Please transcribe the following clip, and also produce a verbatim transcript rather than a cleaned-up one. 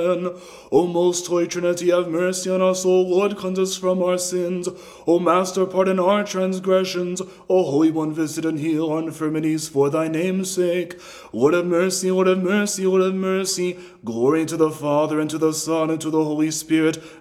O most holy Trinity, have mercy on us. O Lord, cleanse us from our sins. O Master, pardon our transgressions. O Holy One, visit and heal our infirmities for thy name's sake. Lord have mercy, Lord have mercy, Lord have mercy. Glory to the Father, and to the Son, and to the Holy Spirit,